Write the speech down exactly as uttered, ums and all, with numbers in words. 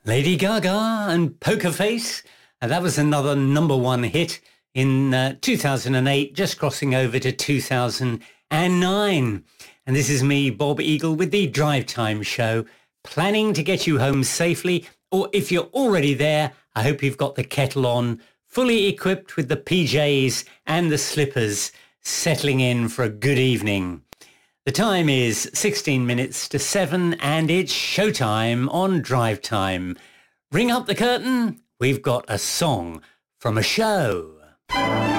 Lady Gaga and Poker Face. And that was another number one hit in uh, two thousand eight, just crossing over to two thousand nine. And this is me, Bob Eagle, with the Drive Time Show, planning to get you home safely. Or if you're already there, I hope you've got the kettle on, fully equipped with the P Js and the slippers, settling in for a good evening. The time is sixteen minutes to seven, and it's showtime on Drive Time. Ring up the curtain. We've got a song from a show.